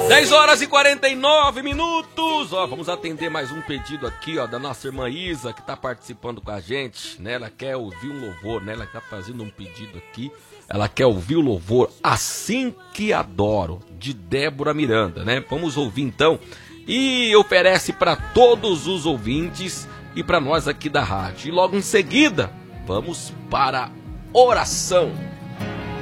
10 horas e 49 minutos. Ó, vamos atender mais um pedido aqui, ó, da nossa irmã Isa, que tá participando com a gente, né? Ela quer ouvir um louvor, né? Ela tá fazendo um pedido aqui. Ela quer ouvir o louvor Assim Que Adoro, de Débora Miranda, né? Vamos ouvir então. E oferece para todos os ouvintes e para nós aqui da rádio. E logo em seguida, vamos para a oração.